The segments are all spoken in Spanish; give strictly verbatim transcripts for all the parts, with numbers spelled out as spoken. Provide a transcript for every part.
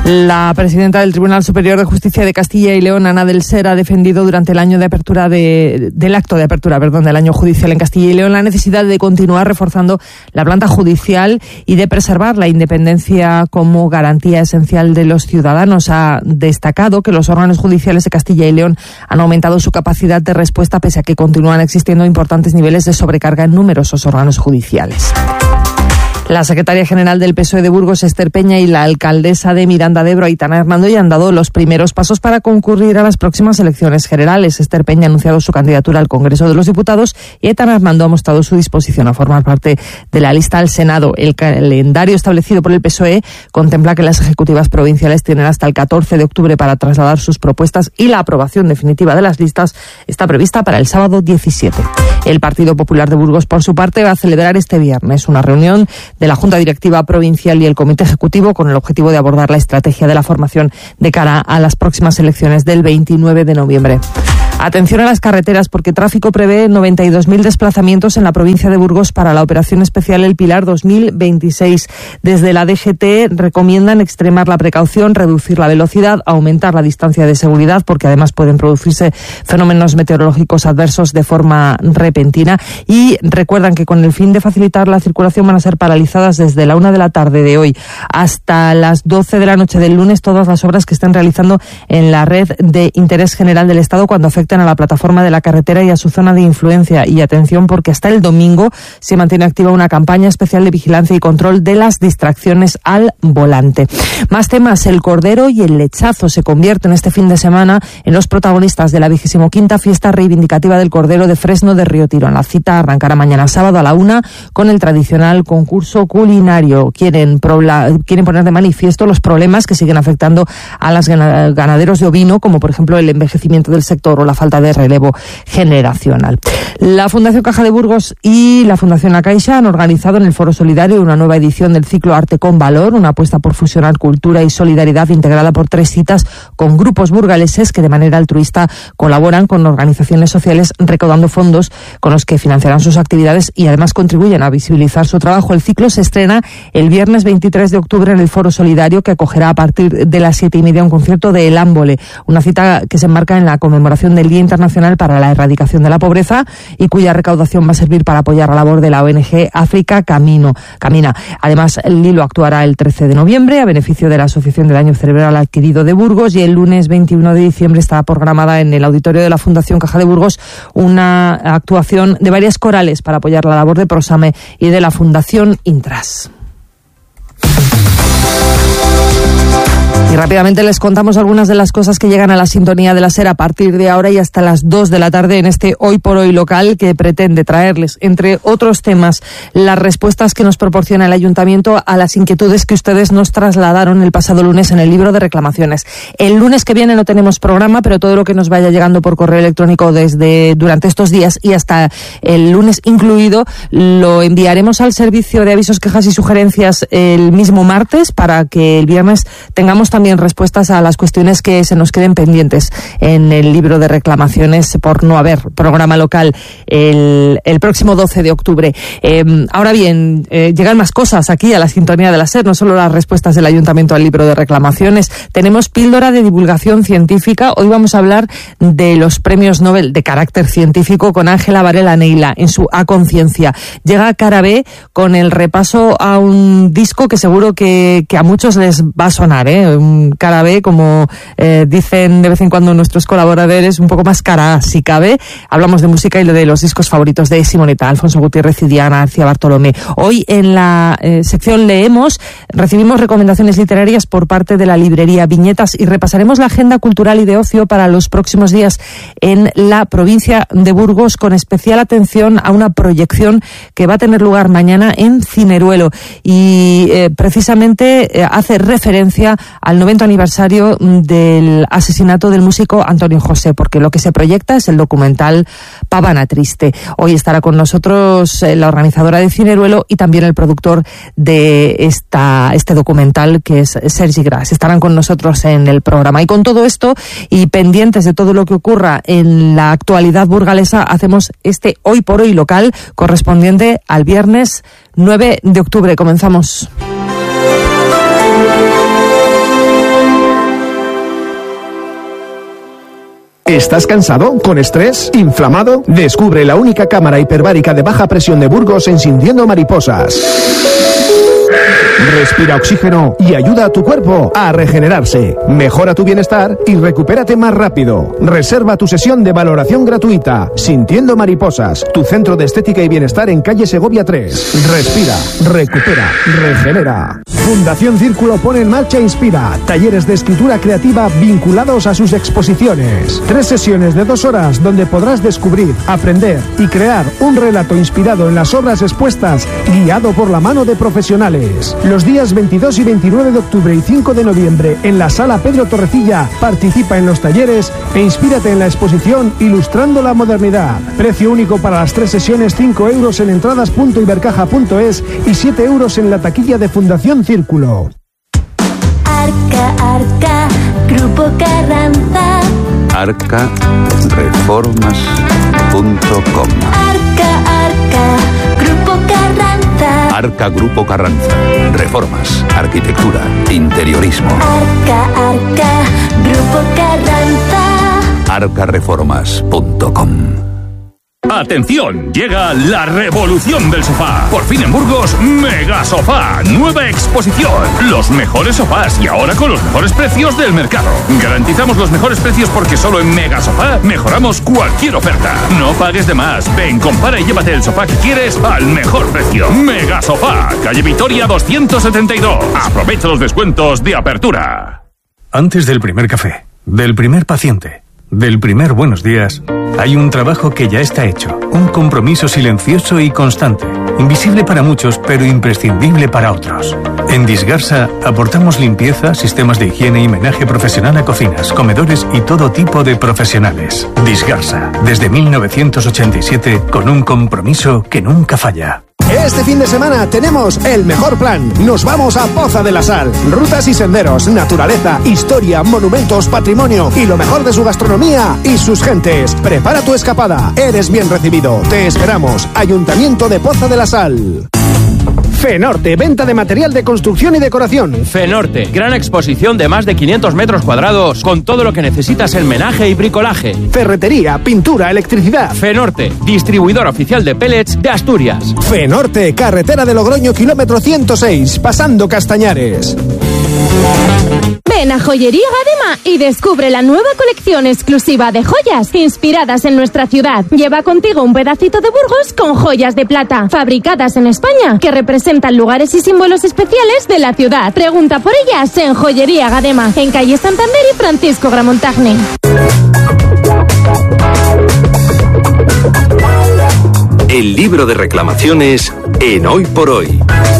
La presidenta del Tribunal Superior de Justicia de Castilla y León, Ana del Ser, ha defendido durante el año de apertura de, del acto de apertura, perdón, del año judicial en Castilla y León la necesidad de continuar reforzando la planta judicial y de preservar la independencia como garantía esencial de los ciudadanos. Ha destacado que los órganos judiciales de Castilla y León han aumentado su capacidad de respuesta pese a que continúan existiendo importantes niveles de sobrecarga en numerosos órganos judiciales. La secretaria general del P S O E de Burgos, Esther Peña, y la alcaldesa de Miranda de Ebro, Aitana Hernando, ya han dado los primeros pasos para concurrir a las próximas elecciones generales. Esther Peña ha anunciado su candidatura al Congreso de los Diputados y Aitana Hernando ha mostrado su disposición a formar parte de la lista al Senado. El calendario establecido por el P S O E contempla que las ejecutivas provinciales tienen hasta el catorce de octubre para trasladar sus propuestas y la aprobación definitiva de las listas está prevista para el sábado diecisiete. El Partido Popular de Burgos, por su parte, va a celebrar este viernes una reunión de la Junta Directiva Provincial y el Comité Ejecutivo con el objetivo de abordar la estrategia de la formación de cara a las próximas elecciones del veintinueve de noviembre. Atención a las carreteras porque Tráfico prevé noventa y dos mil desplazamientos en la provincia de Burgos para la operación especial El Pilar dos mil veintiséis. Desde la D G T recomiendan extremar la precaución, reducir la velocidad, aumentar la distancia de seguridad porque además pueden producirse fenómenos meteorológicos adversos de forma repentina y recuerdan que con el fin de facilitar la circulación van a ser paralizadas desde la una de la tarde de hoy hasta las doce de la noche del lunes todas las obras que estén realizando en la red de interés general del Estado cuando afecten a la plataforma de la carretera y a su zona de influencia. Y atención porque hasta el domingo se mantiene activa una campaña especial de vigilancia y control de las distracciones al volante. Más temas, el cordero y el lechazo se convierten este fin de semana en los protagonistas de la vigesimoquinta fiesta reivindicativa del cordero de Fresno de Río Tirón. La cita arrancará mañana sábado a la una con el tradicional concurso culinario. Quieren, probla, quieren poner de manifiesto los problemas que siguen afectando a los ganaderos de ovino, como por ejemplo el envejecimiento del sector o la falta de relevo generacional. La Fundación Caja de Burgos y la Fundación La Caixa han organizado en el Foro Solidario una nueva edición del ciclo Arte con Valor, una apuesta por fusionar cultura y solidaridad integrada por tres citas con grupos burgaleses que de manera altruista colaboran con organizaciones sociales recaudando fondos con los que financiarán sus actividades y además contribuyen a visibilizar su trabajo. El ciclo se estrena el viernes veintitrés de octubre en el Foro Solidario que acogerá a partir de las siete y media un concierto de El Ámbole, una cita que se enmarca en la conmemoración del Día Internacional para la Erradicación de la Pobreza y cuya recaudación va a servir para apoyar la labor de la O N G África Camino, Camina. Además, Lilo actuará el trece de noviembre a beneficio de la Asociación de Daño Cerebral Adquirido de Burgos y el lunes veintiuno de diciembre está programada en el auditorio de la Fundación Caja de Burgos una actuación de varias corales para apoyar la labor de Prosame y de la Fundación Intras. Y rápidamente les contamos algunas de las cosas que llegan a la sintonía de la SER a partir de ahora y hasta las dos de la tarde en este Hoy por Hoy local que pretende traerles, entre otros temas, las respuestas que nos proporciona el Ayuntamiento a las inquietudes que ustedes nos trasladaron el pasado lunes en el libro de reclamaciones. El lunes que viene no tenemos programa, pero todo lo que nos vaya llegando por correo electrónico desde durante estos días y hasta el lunes incluido lo enviaremos al servicio de avisos, quejas y sugerencias el mismo martes para que el viernes tengamos también respuestas a las cuestiones que se nos queden pendientes en el libro de reclamaciones por no haber programa local el, el próximo doce de octubre. Eh, ahora bien, eh, llegan más cosas aquí a la sintonía de la SER, no solo las respuestas del Ayuntamiento al libro de reclamaciones. Tenemos píldora de divulgación científica. Hoy vamos a hablar de los premios Nobel de carácter científico con Ángela Varela Neila en su A Conciencia. Llega Cara B con el repaso a un disco que seguro que, que a muchos les va a sonar, ¿eh? Cara B, como eh, dicen de vez en cuando nuestros colaboradores, un poco más cara A, si cabe. Hablamos de música y de los discos favoritos de Simonetta, Alfonso Gutiérrez y Diana García Bartolomé. Hoy en la eh, sección Leemos recibimos recomendaciones literarias por parte de la librería Viñetas y repasaremos la agenda cultural y de ocio para los próximos días en la provincia de Burgos, con especial atención a una proyección que va a tener lugar mañana en Cineruelo y eh, precisamente eh, hace referencia al noveno aniversario del asesinato del músico Antonio José, porque lo que se proyecta es el documental Pavana Triste. Hoy estará con nosotros la organizadora de Cineruelo y también el productor de esta, este documental, que es Sergi Gras. Estarán con nosotros en el programa. Y con todo esto y pendientes de todo lo que ocurra en la actualidad burgalesa, hacemos este Hoy por Hoy local correspondiente al viernes nueve de octubre. Comenzamos. ¿Estás cansado? ¿Con estrés? ¿Inflamado? Descubre la única cámara hiperbárica de baja presión de Burgos en Sintiendo Mariposas. Respira oxígeno y ayuda a tu cuerpo a regenerarse. Mejora tu bienestar y recupérate más rápido. Reserva tu sesión de valoración gratuita. Sintiendo Mariposas, tu centro de estética y bienestar en calle Segovia tres. Respira, recupera, regenera. Fundación Círculo pone en marcha Inspira, talleres de escritura creativa vinculados a sus exposiciones. Tres sesiones de dos horas donde podrás descubrir, aprender y crear un relato inspirado en las obras expuestas, guiado por la mano de profesionales. Los días veintidós y veintinueve de octubre y cinco de noviembre en la Sala Pedro Torrecilla, participa en los talleres e inspírate en la exposición Ilustrando la Modernidad. Precio único para las tres sesiones, cinco euros en entradas punto ibercaja punto es y siete euros en la taquilla de Fundación Círculo. Arca, Arca, Grupo Carranza. arca reformas punto com. Arca, Arca, Grupo Carranza. Arca Grupo Carranza. Reformas, arquitectura, interiorismo. Arca, Arca, Grupo Carranza. arca reformas punto com. ¡Atención! Llega la revolución del sofá. Por fin en Burgos, Mega Sofá. Nueva exposición. Los mejores sofás y ahora con los mejores precios del mercado. Garantizamos los mejores precios porque solo en Mega Sofá mejoramos cualquier oferta. No pagues de más. Ven, compara y llévate el sofá que quieres al mejor precio. Mega Sofá. Calle Vitoria doscientos setenta y dos. Aprovecha los descuentos de apertura. Antes del primer café, del primer paciente, del primer buenos días, hay un trabajo que ya está hecho, un compromiso silencioso y constante, invisible para muchos pero imprescindible para otros. En Disgarsa aportamos limpieza, sistemas de higiene y menaje profesional a cocinas, comedores y todo tipo de profesionales. Disgarsa, desde mil novecientos ochenta y siete, con un compromiso que nunca falla. Este fin de semana tenemos el mejor plan. Nos vamos a Poza de la Sal. Rutas y senderos, naturaleza, historia, monumentos, patrimonio y lo mejor de su gastronomía y sus gentes. Prepara tu escapada. Eres bien recibido. Te esperamos. Ayuntamiento de Poza de la Sal. Fenorte, venta de material de construcción y decoración. Fenorte, gran exposición de más de quinientos metros cuadrados con todo lo que necesitas en menaje y bricolaje. Ferretería, pintura, electricidad. Fenorte, distribuidor oficial de pellets de Asturias. Fenorte, carretera de Logroño, kilómetro ciento seis, pasando Castañares. Ven a Joyería Gadema y descubre la nueva colección exclusiva de joyas inspiradas en nuestra ciudad. Lleva contigo un pedacito de Burgos con joyas de plata, fabricadas en España, que representan lugares y símbolos especiales de la ciudad. Pregunta por ellas en Joyería Gadema, en calle Santander y Francisco Gramontagne. El libro de reclamaciones en Hoy por Hoy.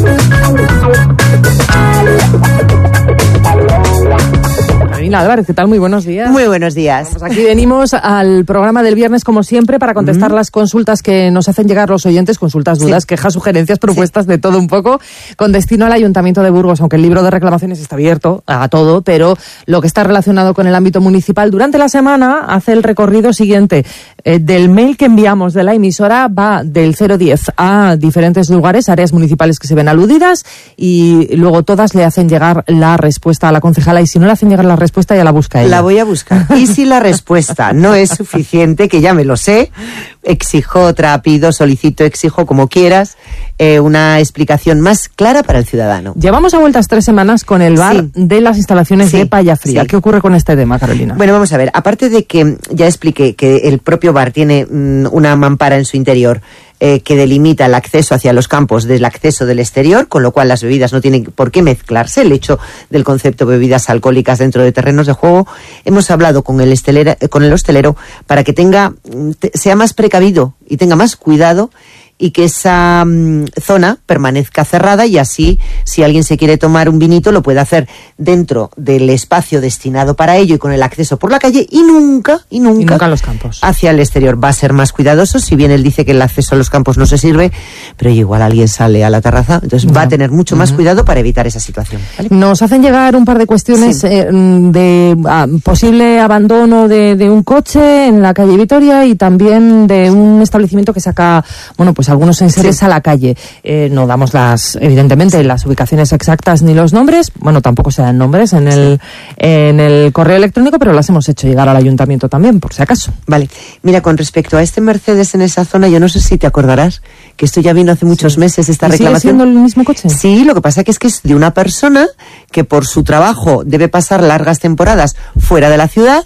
Carolina Álvarez, ¿qué tal? Muy buenos días. Muy buenos días. Pues aquí venimos al programa del viernes, como siempre, para contestar mm. las consultas que nos hacen llegar los oyentes, consultas, dudas, sí. quejas, sugerencias, propuestas, sí. de todo un poco, con destino al Ayuntamiento de Burgos, aunque el libro de reclamaciones está abierto a todo, pero lo que está relacionado con el ámbito municipal, durante la semana hace el recorrido siguiente. Eh, del mail que enviamos de la emisora va del cero diez a diferentes lugares, áreas municipales que se ven aludidas, y luego todas le hacen llegar la respuesta a la concejala, y si no le hacen llegar la respuesta, ya la busca ella. La voy a buscar. Y si la respuesta no es suficiente, que ya me lo sé, exijo otra, pido, solicito, exijo, como quieras, eh, una explicación más clara para el ciudadano. Llevamos a vueltas tres semanas con el bar sí. de las instalaciones sí. de Payafría. Sí. ¿Qué ocurre con este tema, Carolina? Bueno, vamos a ver. Aparte de que ya expliqué que el propio bar tiene mm, una mampara en su interior, Eh, que delimita el acceso hacia los campos del acceso del exterior, con lo cual las bebidas no tienen por qué mezclarse. El hecho del concepto de bebidas alcohólicas dentro de terrenos de juego, hemos hablado con el, estelera, con el hostelero para que tenga te, sea más precavido y tenga más cuidado, y que esa um, zona permanezca cerrada, y así, si alguien se quiere tomar un vinito, lo puede hacer dentro del espacio destinado para ello y con el acceso por la calle, y nunca, y nunca, y nunca a los campos. Hacia el exterior. Va a ser más cuidadoso, si bien él dice que el acceso a los campos no se sirve, pero igual alguien sale a la terraza, entonces no. va a tener mucho más uh-huh. cuidado para evitar esa situación. ¿Vale? Nos hacen llegar un par de cuestiones sí. eh, de ah, posible abandono de, de un coche en la calle Vitoria, y también de un establecimiento que saca, bueno, pues pues algunos enseres Sí. a la calle. Eh, no damos las, evidentemente, las ubicaciones exactas ni los nombres, bueno, tampoco se dan nombres en el, en el correo electrónico, pero las hemos hecho llegar al ayuntamiento también, por si acaso. Vale, mira, con respecto a este Mercedes en esa zona, yo no sé si te acordarás que esto ya vino hace muchos Sí. meses, esta ¿Y sigue reclamación. siendo el mismo coche? Sí, lo que pasa que es que es de una persona que por su trabajo debe pasar largas temporadas fuera de la ciudad.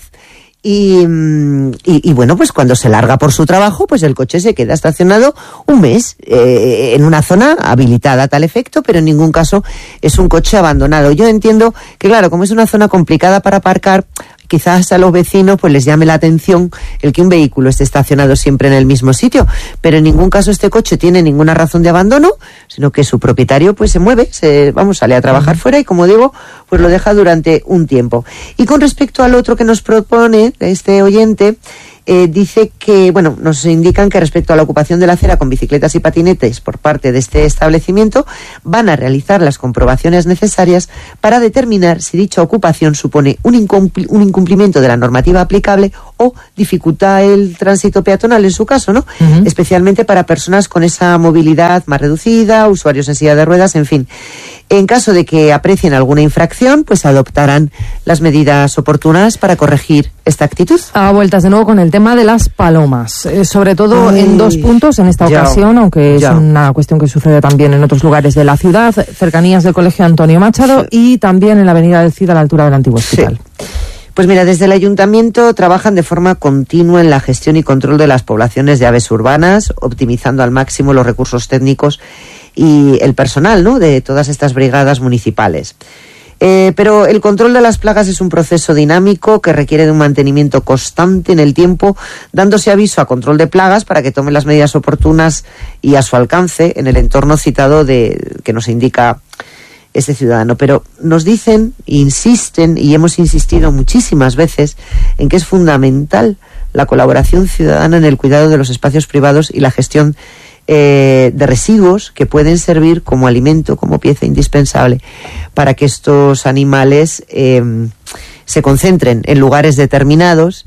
Y, mm, y, y bueno, pues cuando se larga por su trabajo, pues el coche se queda estacionado un mes eh, en una zona habilitada a tal efecto, pero en ningún caso es un coche abandonado. Yo entiendo que, claro, como es una zona complicada para aparcar, quizás a los vecinos pues les llame la atención el que un vehículo esté estacionado siempre en el mismo sitio, pero en ningún caso este coche tiene ninguna razón de abandono, sino que su propietario pues se mueve, se, vamos, sale a trabajar fuera y, como digo, pues lo deja durante un tiempo. Y con respecto al otro que nos propone este oyente, eh, dice que, bueno, nos indican que respecto a la ocupación de la acera con bicicletas y patinetes por parte de este establecimiento, van a realizar las comprobaciones necesarias para determinar si dicha ocupación supone un, incumpli- un incumplimiento de la normativa aplicable o dificulta el tránsito peatonal en su caso, ¿no? Uh-huh. Especialmente para personas con esa movilidad más reducida, usuarios en silla de ruedas, en fin. En caso de que aprecien alguna infracción, pues adoptarán las medidas oportunas para corregir esta actitud. A vueltas de nuevo con el tema de las palomas, eh, sobre todo Ay, en dos puntos en esta ya, ocasión, aunque ya. es una cuestión que sucede también en otros lugares de la ciudad, cercanías del Colegio Antonio Machado, sí, y también en la Avenida del Cid a la altura del antiguo hospital. Sí. Pues mira, desde el ayuntamiento trabajan de forma continua en la gestión y control de las poblaciones de aves urbanas, optimizando al máximo los recursos técnicos y el personal, ¿no?, de todas estas brigadas municipales. Eh, pero el control de las plagas es un proceso dinámico que requiere de un mantenimiento constante en el tiempo, dándose aviso a control de plagas para que tomen las medidas oportunas y a su alcance en el entorno citado de que nos indica este ciudadano. Pero nos dicen, insisten, y hemos insistido muchísimas veces, en que es fundamental la colaboración ciudadana en el cuidado de los espacios privados y la gestión eh, de residuos que pueden servir como alimento, como pieza indispensable para que estos animales eh, se concentren en lugares determinados.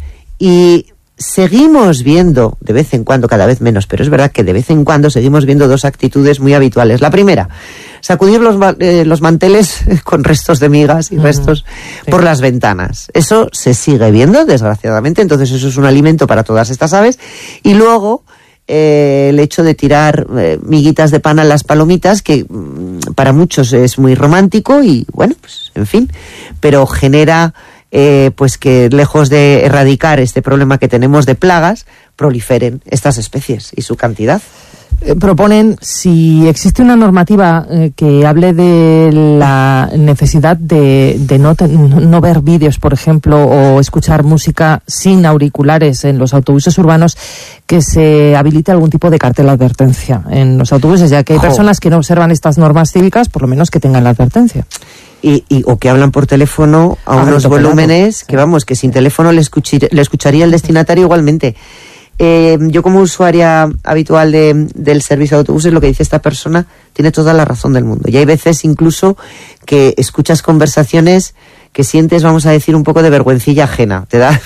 Y seguimos viendo, de vez en cuando, cada vez menos, pero es verdad que de vez en cuando seguimos viendo dos actitudes muy habituales. La primera, sacudir los, eh, los manteles con restos de migas y mm, restos sí. por las ventanas. Eso se sigue viendo, desgraciadamente, entonces eso es un alimento para todas estas aves. Y luego, eh, el hecho de tirar eh, miguitas de pan a las palomitas, que mm, para muchos es muy romántico y, bueno, pues, en fin, pero genera... Eh, pues que lejos de erradicar este problema que tenemos de plagas, proliferen estas especies y su cantidad. Eh, proponen, si existe una normativa eh, que hable de la necesidad de, de no, te, no ver vídeos, por ejemplo, o escuchar música sin auriculares en los autobuses urbanos, que se habilite algún tipo de cartel de advertencia en los autobuses, ya que hay oh. personas que no observan estas normas cívicas, por lo menos que tengan la advertencia. Y, y, o que hablan por teléfono a ah, unos volúmenes que, vamos, que sin teléfono le, escuchir, le escucharía el destinatario igualmente. Eh, yo, como usuaria habitual de, del servicio de autobuses, lo que dice esta persona tiene toda la razón del mundo. Y hay veces incluso que escuchas conversaciones que sientes, vamos a decir, un poco de vergüencilla ajena. Te da...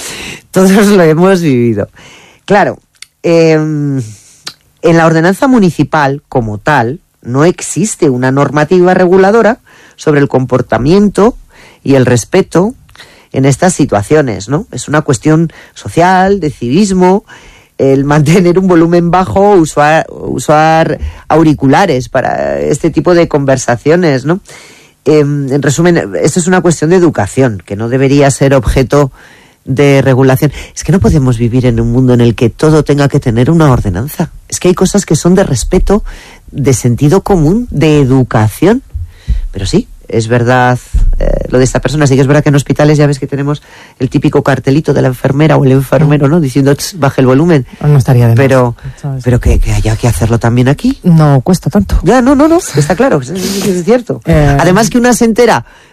Todos lo hemos vivido. Claro, eh, en la ordenanza municipal, como tal, no existe una normativa reguladora sobre el comportamiento y el respeto en estas situaciones, ¿no? Es una cuestión social, de civismo, el mantener un volumen bajo, usar, usar auriculares para este tipo de conversaciones, ¿no? Eh, en resumen, esto es una cuestión de educación, que no debería ser objeto de regulación. Es que no podemos vivir en un mundo en el que todo tenga que tener una ordenanza. Es que hay cosas que son de respeto, de sentido común, de educación. Pero sí, es verdad eh, lo de esta persona. Sí que es verdad que en hospitales ya ves que tenemos el típico cartelito de la enfermera o el enfermero, ¿no?, diciendo baje el volumen. No estaría de más, pero pero que, que haya que hacerlo también aquí. No cuesta tanto. Ya, no, no, no, está claro, es, es cierto. Eh... Además que una se entera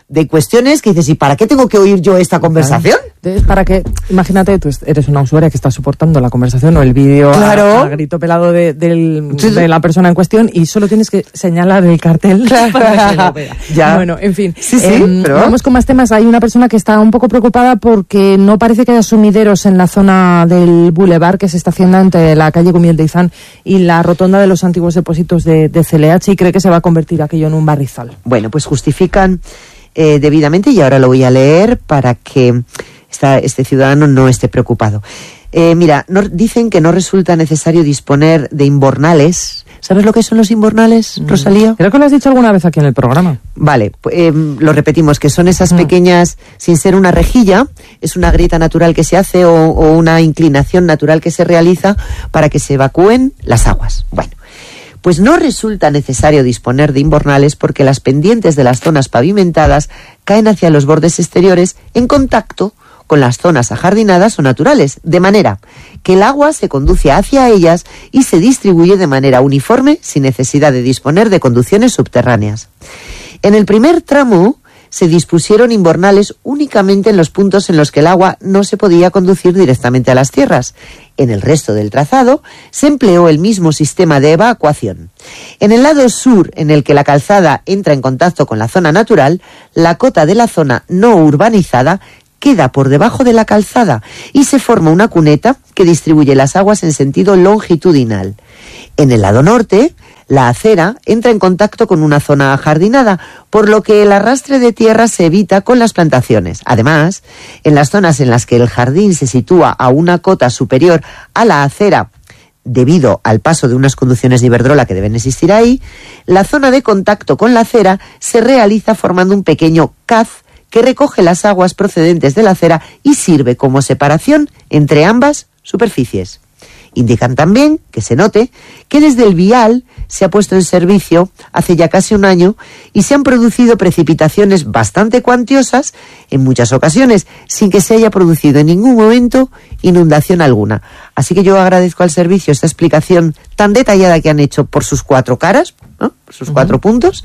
de cuestiones que dices, ¿y para qué tengo que oír yo esta conversación? Es para que, imagínate, tú eres una usuaria que está soportando la conversación o el vídeo claro. a, a grito pelado de, del, de la persona en cuestión y solo tienes que señalar el cartel claro. para que lo vea. Ya. Bueno, en fin. Sí, sí, eh, pero... Vamos con más temas. Hay una persona que está un poco preocupada porque no parece que haya sumideros en la zona del bulevar que se está haciendo entre la calle Gumiel de Izán y la rotonda de los antiguos depósitos de, de C L H, y cree que se va a convertir aquello en un barrizal. Bueno, pues justifican eh, debidamente, y ahora lo voy a leer para que esta, este ciudadano no esté preocupado. Eh, mira, no, dicen que no resulta necesario disponer de invernales. ¿Sabes lo que son los invernales, mm. Rosalía? Creo que lo has dicho alguna vez aquí en el programa. Vale, eh, lo repetimos, que son esas mm. pequeñas, sin ser una rejilla, es una grieta natural que se hace o, o una inclinación natural que se realiza para que se evacúen las aguas. Bueno, pues no resulta necesario disponer de invernales porque las pendientes de las zonas pavimentadas caen hacia los bordes exteriores en contacto con las zonas ajardinadas o naturales, de manera que el agua se conduce hacia ellas y se distribuye de manera uniforme sin necesidad de disponer de conducciones subterráneas. En el primer tramo se dispusieron invernales únicamente en los puntos en los que el agua no se podía conducir directamente a las tierras. En el resto del trazado se empleó el mismo sistema de evacuación. En el lado sur, en el que la calzada entra en contacto con la zona natural, la cota de la zona no urbanizada queda por debajo de la calzada y se forma una cuneta que distribuye las aguas en sentido longitudinal. En el lado norte, la acera entra en contacto con una zona ajardinada, por lo que el arrastre de tierra se evita con las plantaciones. Además, en las zonas en las que el jardín se sitúa a una cota superior a la acera, debido al paso de unas conducciones de Iberdrola que deben existir ahí, la zona de contacto con la acera se realiza formando un pequeño caz que recoge las aguas procedentes de la acera y sirve como separación entre ambas superficies. Indican también, que se note, que desde el vial se ha puesto en servicio hace ya casi un año y se han producido precipitaciones bastante cuantiosas, en muchas ocasiones, sin que se haya producido en ningún momento inundación alguna. Así que yo agradezco al servicio esta explicación tan detallada que han hecho por sus cuatro caras, ¿no? Por sus uh-huh. cuatro puntos,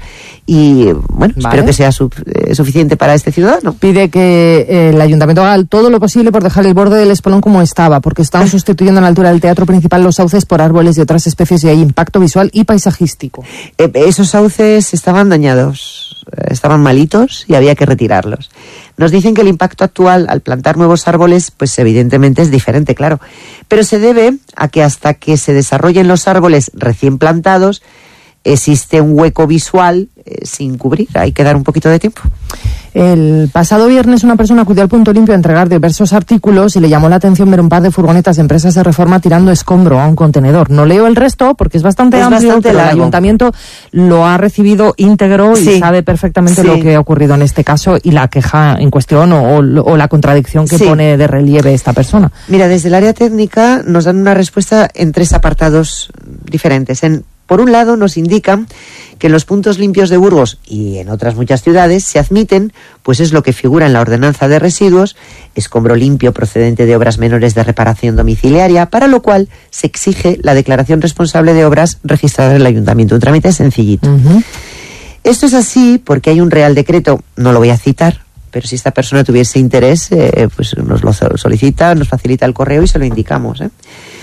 y bueno, vale. espero que sea su, eh, suficiente para este ciudadano. Pide que eh, el ayuntamiento haga todo lo posible por dejar el borde del espolón como estaba, porque están sustituyendo a la altura del teatro principal los sauces por árboles de otras especies y hay impacto visual y paisajístico. Eh, esos sauces estaban dañados, estaban malitos y había que retirarlos. Nos dicen que el impacto actual al plantar nuevos árboles, pues evidentemente es diferente, claro, pero se debe a que hasta que se desarrollen los árboles recién plantados, existe un hueco visual eh, sin cubrir, hay que dar un poquito de tiempo. El pasado viernes una persona acudió al Punto Limpio a entregar diversos artículos y le llamó la atención ver un par de furgonetas de empresas de reforma tirando escombro a un contenedor. No leo el resto porque es bastante es amplio, bastante pero largo. El ayuntamiento lo ha recibido íntegro sí. y sabe perfectamente sí. lo que ha ocurrido en este caso y la queja en cuestión o, o la contradicción que sí. pone de relieve esta persona. Mira, desde el área técnica nos dan una respuesta en tres apartados diferentes. En Por un lado, nos indican que en los puntos limpios de Burgos y en otras muchas ciudades se admiten, pues es lo que figura en la ordenanza de residuos, escombro limpio procedente de obras menores de reparación domiciliaria, para lo cual se exige la declaración responsable de obras registrada en el ayuntamiento. Un trámite sencillito. Uh-huh. Esto es así porque hay un real decreto, no lo voy a citar, pero si esta persona tuviese interés, eh, pues nos lo solicita, nos facilita el correo y se lo indicamos, ¿eh?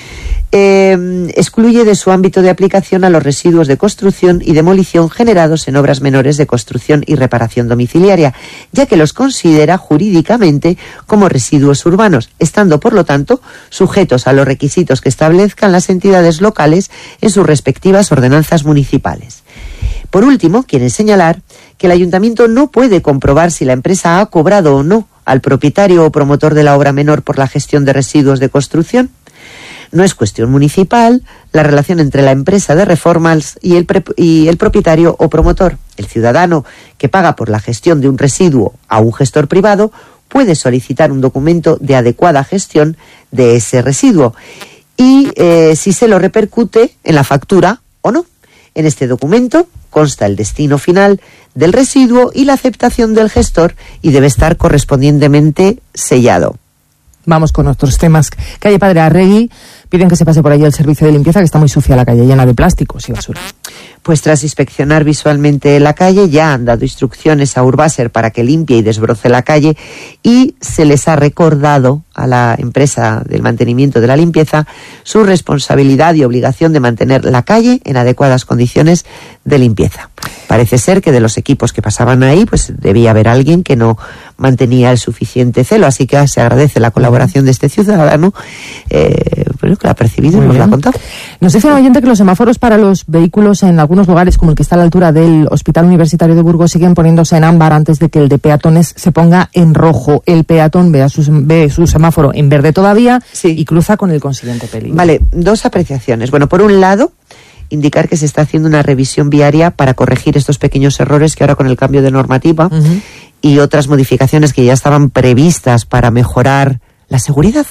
Eh, excluye de su ámbito de aplicación a los residuos de construcción y demolición generados en obras menores de construcción y reparación domiciliaria, ya que los considera jurídicamente como residuos urbanos, estando por lo tanto sujetos a los requisitos que establezcan las entidades locales en sus respectivas ordenanzas municipales. Por último, quieren señalar que el ayuntamiento no puede comprobar si la empresa ha cobrado o no al propietario o promotor de la obra menor por la gestión de residuos de construcción. No es cuestión municipal la relación entre la empresa de reformas y el, pre- y el propietario o promotor. El ciudadano que paga por la gestión de un residuo a un gestor privado puede solicitar un documento de adecuada gestión de ese residuo y eh, si se lo repercute en la factura o no. En este documento consta el destino final del residuo y la aceptación del gestor y debe estar correspondientemente sellado. Vamos con otros temas. Calle Padre Arregui, piden que se pase por allí el servicio de limpieza, que está muy sucia la calle, llena de plásticos y basura. Pues tras inspeccionar visualmente la calle, ya han dado instrucciones a Urbaser para que limpie y desbroce la calle, y se les ha recordado a la empresa del mantenimiento de la limpieza su responsabilidad y obligación de mantener la calle en adecuadas condiciones de limpieza. Parece ser que de los equipos que pasaban ahí, pues debía haber alguien que no mantenía el suficiente celo, así que se agradece la colaboración de este ciudadano, eh, bueno, que lo ha percibido y nos lo ha contado. Nos dice un oyente que los semáforos para los vehículos en algunos lugares, como el que está a la altura del Hospital Universitario de Burgos, siguen poniéndose en ámbar antes de que el de peatones se ponga en rojo. El peatón ve, a su, ve su semáforo en verde todavía, sí, y cruza con el consiguiente peligro. Vale, dos apreciaciones. Bueno, por un lado, indicar que se está haciendo una revisión viaria para corregir estos pequeños errores que ahora, con el cambio de normativa uh-huh. y otras modificaciones que ya estaban previstas para mejorar la seguridad,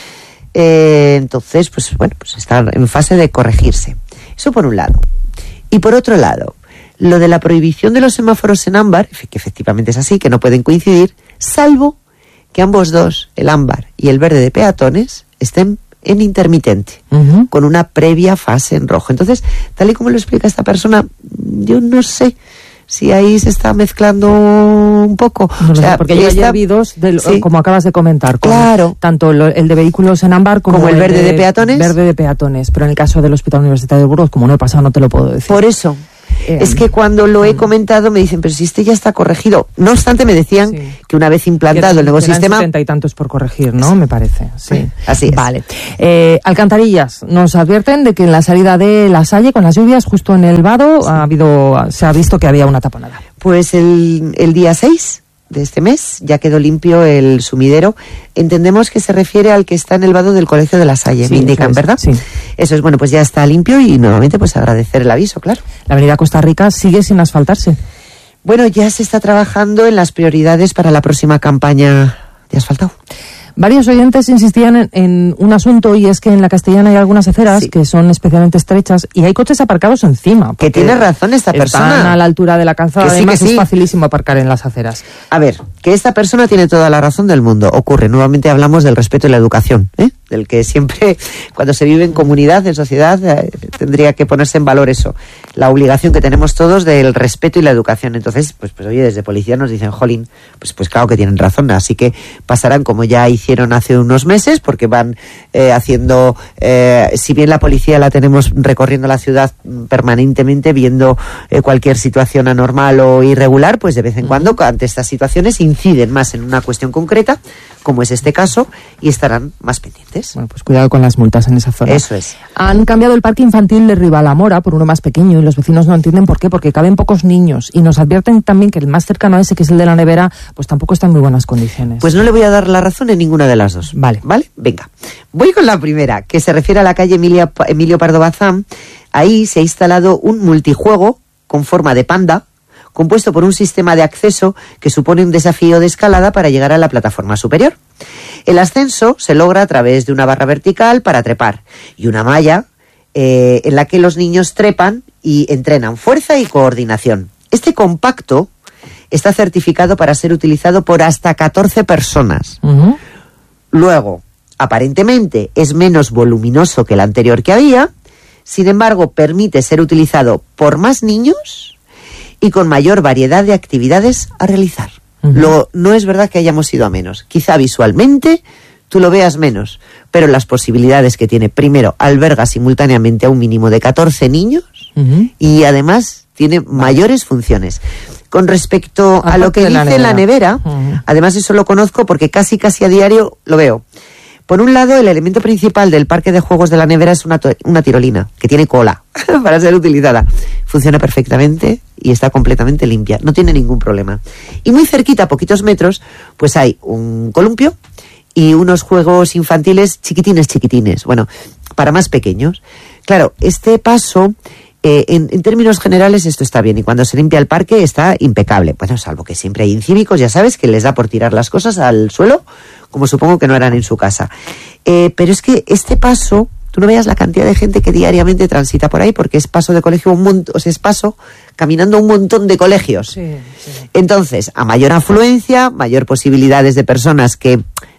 eh, entonces, pues bueno, pues está en fase de corregirse. Eso por un lado. Y por otro lado, lo de la prohibición de los semáforos en ámbar, que efectivamente es así, que no pueden coincidir, salvo que ambos dos, el ámbar y el verde de peatones, estén en intermitente, uh-huh. con una previa fase en rojo. Entonces, tal y como lo explica esta persona, yo no sé si ahí se está mezclando un poco. No, o sea, sé, porque yo está... ayer vi dos, del, sí. como acabas de comentar, con claro. tanto lo, el de vehículos en ámbar como, como el, el verde de, de peatones. Verde de peatones, pero en el caso del Hospital Universitario de Burgos, como no he pasado, no te lo puedo decir. Por eso. Eh, es que cuando lo he comentado me dicen, pero si este ya está corregido. No obstante, me decían sí. que una vez implantado que, el nuevo sistema... setenta y tantos por corregir, ¿no? Sí. Me parece. Sí. Así es. Vale. Eh, alcantarillas. Nos advierten de que en la salida de La Salle, con las lluvias, justo en el vado, sí. ha habido, se ha visto que había una taponada. Pues el, el día seis de este mes ya quedó limpio el sumidero. Entendemos que se refiere al que está en el vado del Colegio de La Salle, sí, me indican, ¿verdad? Sí. Eso es, bueno, pues ya está limpio y nuevamente pues agradecer el aviso, claro. La avenida Costa Rica sigue sin asfaltarse. Bueno, ya se está trabajando en las prioridades para la próxima campaña de asfaltado. Varios oyentes insistían en, en un asunto, y es que en la Castellana hay algunas aceras sí. que son especialmente estrechas y hay coches aparcados encima. Que tiene razón esta persona. Están a la altura de la calzada, sí, además sí. es facilísimo aparcar en las aceras. A ver, que esta persona tiene toda la razón del mundo. Ocurre, nuevamente hablamos del respeto y la educación, ¿eh? Del que siempre, cuando se vive en comunidad, en sociedad, eh, tendría que ponerse en valor eso. La obligación que tenemos todos del respeto y la educación. Entonces, pues, pues oye, desde policía nos dicen, jolín, pues, pues claro que tienen razón. Así que pasarán como ya hicieron hace unos meses, porque van eh, haciendo, eh, si bien la policía la tenemos recorriendo la ciudad permanentemente, viendo eh, cualquier situación anormal o irregular, pues de vez en cuando, ante estas situaciones, inciden más en una cuestión concreta, como es este caso, y estarán más pendientes. Bueno, pues cuidado con las multas en esa zona. Eso es. Han cambiado el parque infantil de Ribalamora por uno más pequeño y los vecinos no entienden por qué, porque caben pocos niños, y nos advierten también que el más cercano a ese, que es el de la nevera, pues tampoco está en muy buenas condiciones. Pues no le voy a dar la razón en ninguna de las dos. Vale. ¿Vale? Venga. Voy con la primera, que se refiere a la calle Emilia, Emilio Pardo Bazán. Ahí se ha instalado un multijuego con forma de panda, compuesto por un sistema de acceso que supone un desafío de escalada para llegar a la plataforma superior. El ascenso se logra a través de una barra vertical para trepar y una malla eh, en la que los niños trepan y entrenan fuerza y coordinación. Este compacto está certificado para ser utilizado por hasta catorce personas. Uh-huh. Luego, aparentemente es menos voluminoso que el anterior que había, sin embargo, permite ser utilizado por más niños y con mayor variedad de actividades a realizar. Uh-huh. Lo, no es verdad que hayamos ido a menos. Quizá visualmente tú lo veas menos, pero las posibilidades que tiene, primero, alberga simultáneamente a un mínimo de catorce niños uh-huh. y además tiene mayores funciones. Con respecto Aparte a lo que dice la nevera, la nevera uh-huh. además eso lo conozco porque casi casi a diario lo veo. Por un lado, el elemento principal del parque de juegos de la nevera es una, to- una tirolina, que tiene cola para ser utilizada. Funciona perfectamente y está completamente limpia, no tiene ningún problema. Y muy cerquita, a poquitos metros, pues hay un columpio y unos juegos infantiles chiquitines, chiquitines, bueno, para más pequeños. Claro, este paso, eh, en, en términos generales esto está bien, y cuando se limpia el parque está impecable. Bueno, salvo que siempre hay incívicos, ya sabes, que les da por tirar las cosas al suelo, como supongo que no harán en su casa. Eh, pero es que este paso, tú no veas la cantidad de gente que diariamente transita por ahí, porque es paso de colegio, un montón, o sea, es paso caminando un montón de colegios. Sí, sí. Entonces, a mayor afluencia, mayor posibilidades de personas que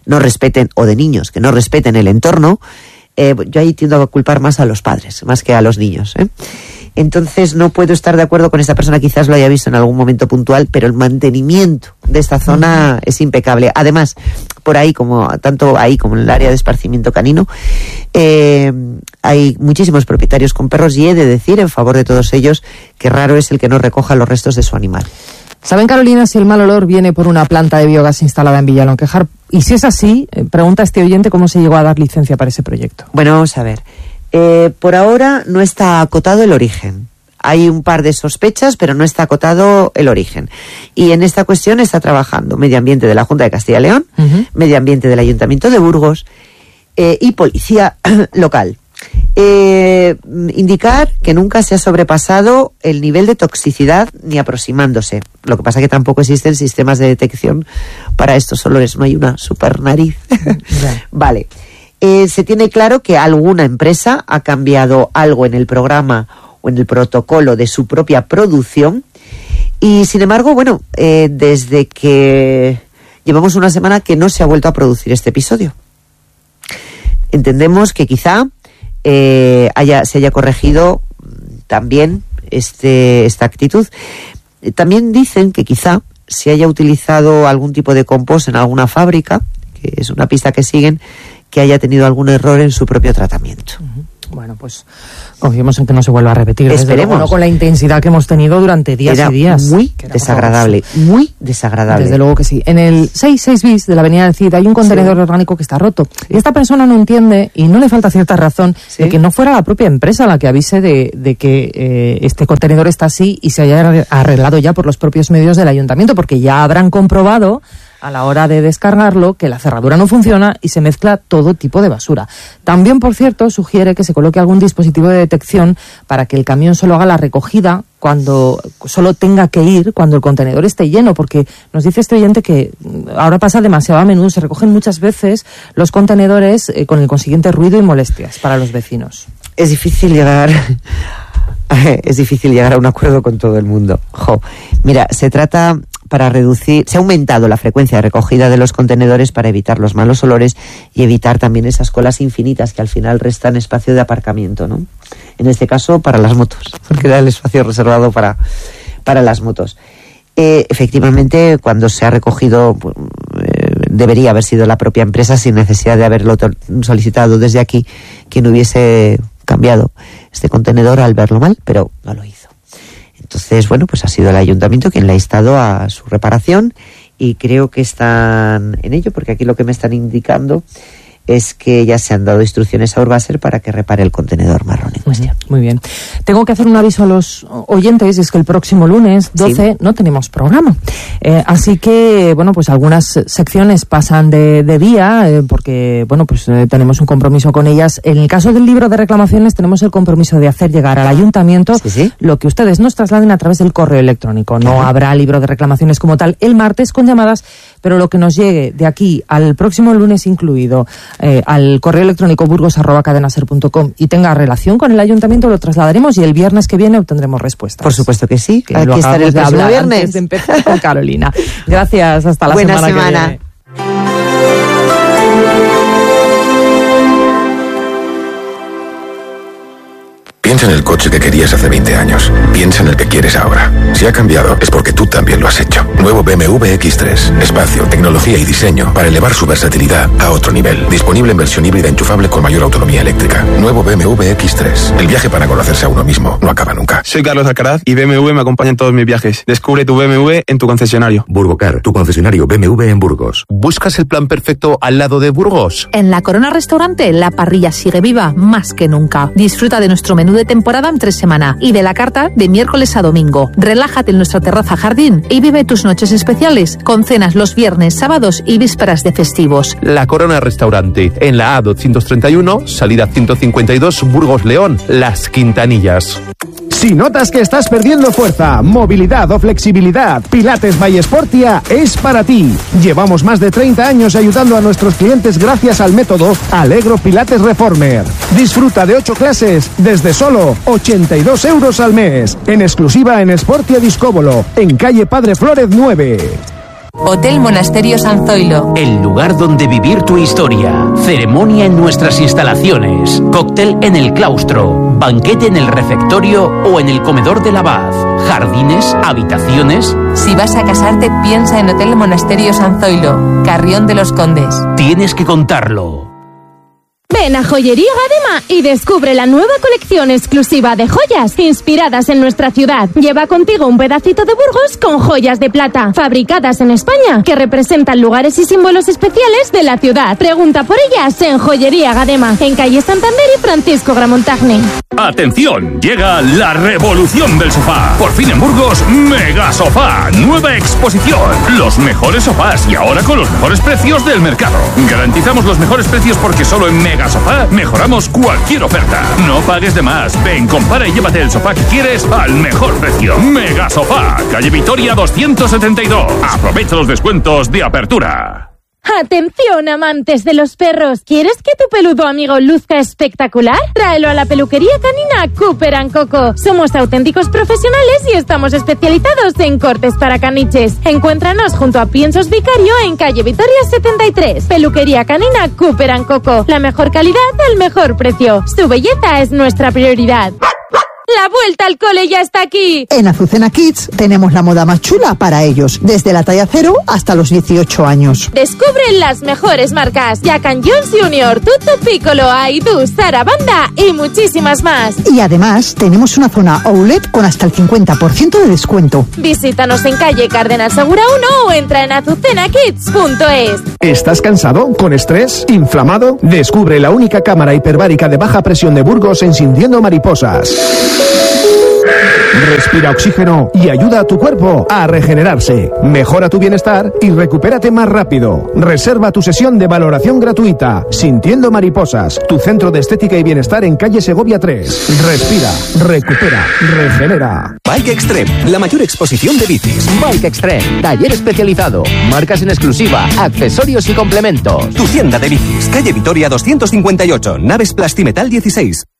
no respeten, o de niños que no respeten el entorno, eh, yo ahí tiendo a culpar más a los padres, más que a los niños, ¿eh? Entonces no puedo estar de acuerdo con esta persona, quizás lo haya visto en algún momento puntual, pero el mantenimiento de esta zona uh-huh. es impecable. Además, por ahí, como tanto ahí como en el área de esparcimiento canino, eh, hay muchísimos propietarios con perros, y he de decir en favor de todos ellos que raro es el que no recoja los restos de su animal. ¿Saben, Carolina, si el mal olor viene por una planta de biogás instalada en Villalonquejar? Y si es así, eh, pregunta este oyente cómo se llegó a dar licencia para ese proyecto. Bueno, vamos a ver. Eh, por ahora no está acotado el origen. Hay un par de sospechas, pero no está acotado el origen. Y en esta cuestión está trabajando Medio Ambiente de la Junta de Castilla y León, uh-huh. Medio Ambiente del Ayuntamiento de Burgos eh, y Policía local. Eh, indicar que nunca se ha sobrepasado el nivel de toxicidad ni aproximándose. Lo que pasa es que tampoco existen sistemas de detección para estos olores. No hay una super nariz. Vale. Eh, se tiene claro que alguna empresa ha cambiado algo en el programa o en el protocolo de su propia producción, y sin embargo, bueno, eh, desde que llevamos una semana que no se ha vuelto a producir este episodio. Entendemos que quizá eh, haya, se haya corregido también este, esta actitud. También dicen que quizá se haya utilizado algún tipo de compost en alguna fábrica, que es una pista que siguen, que haya tenido algún error en su propio tratamiento. Uh-huh. Bueno, pues confiemos en que no se vuelva a repetir. Esperemos. Luego, no con la intensidad que hemos tenido durante días era y días. Muy desagradable, muy desagradable. Desde luego que sí. En el sesenta y seis bis de la Avenida del Cid hay un contenedor sí. orgánico que está roto. Y esta persona no entiende, y no le falta cierta razón, ¿sí? de que no fuera la propia empresa la que avise de, de que eh, este contenedor está así y se haya arreglado ya por los propios medios del ayuntamiento, porque ya habrán comprobado a la hora de descargarlo que la cerradura no funciona y se mezcla todo tipo de basura. También, por cierto, sugiere que se coloque algún dispositivo de detección para que el camión solo haga la recogida cuando solo tenga que ir cuando el contenedor esté lleno, porque nos dice este oyente que ahora pasa demasiado a menudo, se recogen muchas veces los contenedores eh, con el consiguiente ruido y molestias para los vecinos. Es difícil llegar es difícil llegar a un acuerdo con todo el mundo. Jo. Mira, se trata para reducir, se ha aumentado la frecuencia de recogida de los contenedores para evitar los malos olores y evitar también esas colas infinitas que al final restan espacio de aparcamiento, ¿no? En este caso para las motos, porque era el espacio reservado para, para las motos. Eh, efectivamente, cuando se ha recogido, eh, debería haber sido la propia empresa, sin necesidad de haberlo solicitado desde aquí, quien hubiese cambiado este contenedor al verlo mal, pero no lo hizo. Entonces, bueno, pues ha sido el ayuntamiento quien le ha instado a su reparación, y creo que están en ello, porque aquí lo que me están indicando es que ya se han dado instrucciones a Urbaser para que repare el contenedor marrón en cuestión. Muy bien. Tengo que hacer un aviso a los oyentes, y es que el próximo lunes doce sí. no tenemos programa. Eh, así que, bueno, pues algunas secciones pasan de, de vía, eh, porque, bueno, pues eh, tenemos un compromiso con ellas. En el caso del libro de reclamaciones tenemos el compromiso de hacer llegar al ayuntamiento sí, sí. lo que ustedes nos trasladen a través del correo electrónico. No claro. habrá libro de reclamaciones como tal el martes con llamadas, pero lo que nos llegue de aquí al próximo lunes incluido, Eh, al correo electrónico burgos arroba cadenaser punto com y tenga relación con el ayuntamiento, lo trasladaremos y el viernes que viene obtendremos respuestas. Por supuesto que sí. Que Aquí estaré el próximo viernes. Antes de empezar con Carolina. Gracias, hasta la Buena semana, semana que viene. Piensa en el coche que querías hace veinte años. Piensa en el que quieres ahora. Si ha cambiado, es porque tú también lo has hecho. Nuevo B M W X tres. Espacio, tecnología y diseño para elevar su versatilidad a otro nivel. Disponible en versión híbrida enchufable con mayor autonomía eléctrica. Nuevo B M W X tres. El viaje para conocerse a uno mismo no acaba nunca. Soy Carlos Alcaraz y B M W me acompaña en todos mis viajes. Descubre tu B M W en tu concesionario. Burgocar, tu concesionario B M W en Burgos. ¿Buscas el plan perfecto al lado de Burgos? En La Corona Restaurante, la parrilla sigue viva más que nunca. Disfruta de nuestro menú de temporada en tres semanas y de la carta de miércoles a domingo. Relájate en nuestra terraza jardín y vive tus noches especiales con cenas los viernes, sábados y vísperas de festivos. La Corona Restaurante, en la A doscientos treinta y uno, salida ciento cincuenta y dos, Burgos León, Las Quintanillas. Si notas que estás perdiendo fuerza, movilidad o flexibilidad, Pilates by Sportia es para ti. Llevamos más de treinta años ayudando a nuestros clientes gracias al método Allegro Pilates Reformer. Disfruta de ocho clases desde solo ochenta y dos euros al mes. En exclusiva en Sportia Discóbolo, en calle Padre Flórez nueve. Hotel Monasterio San Zoilo. El lugar donde vivir tu historia. Ceremonia en nuestras instalaciones. Cóctel en el claustro. Banquete en el refectorio o en el comedor del abad. Jardines, habitaciones. Si vas a casarte, piensa en Hotel Monasterio San Zoilo, Carrión de los Condes. Tienes que contarlo. Ven a Joyería Gadema y descubre la nueva colección exclusiva de joyas inspiradas en nuestra ciudad. Lleva contigo un pedacito de Burgos con joyas de plata, fabricadas en España, que representan lugares y símbolos especiales de la ciudad. Pregunta por ellas en Joyería Gadema, en calle Santander y Francisco Gramontagne. ¡Atención! Llega la revolución del sofá. Por fin en Burgos, Mega Sofá. Nueva exposición. Los mejores sofás y ahora con los mejores precios del mercado. Garantizamos los mejores precios porque solo en Mega Sofá mejoramos cualquier oferta. No pagues de más. Ven, compara y llévate el sofá que quieres al mejor precio. Mega Sofá, calle Vitoria doscientos setenta y dos. Aprovecha los descuentos de apertura. ¡Atención, amantes de los perros! ¿Quieres que tu peludo amigo luzca espectacular? Tráelo a la peluquería canina Cooper and Coco. Somos auténticos profesionales y estamos especializados en cortes para caniches. Encuéntranos junto a Piensos Vicario en calle Vitoria setenta y tres. Peluquería canina Cooper and Coco. La mejor calidad al mejor precio. Su belleza es nuestra prioridad. ¡La vuelta al cole ya está aquí! En Azucena Kids tenemos la moda más chula para ellos, desde la talla cero hasta los dieciocho años. Descubre las mejores marcas: Jack and Jones Junior, Tutu Piccolo, Aidu, Sarabanda y muchísimas más. Y además tenemos una zona outlet con hasta el cincuenta por ciento de descuento. Visítanos en calle Cardenal Segura uno o entra en azucena kids punto es. ¿Estás cansado? ¿Con estrés? ¿Inflamado? Descubre la única cámara hiperbárica de baja presión de Burgos en Sintiendo Mariposas. Respira oxígeno y ayuda a tu cuerpo a regenerarse. Mejora tu bienestar y recupérate más rápido. Reserva tu sesión de valoración gratuita. Sintiendo Mariposas, tu centro de estética y bienestar en calle Segovia tres. Respira, recupera, regenera. Bike Extreme, la mayor exposición de bicis. Bike Extreme, taller especializado, marcas en exclusiva, accesorios y complementos. Tu tienda de bicis, calle Vitoria doscientos cincuenta y ocho, Naves Plastimetal dieciséis.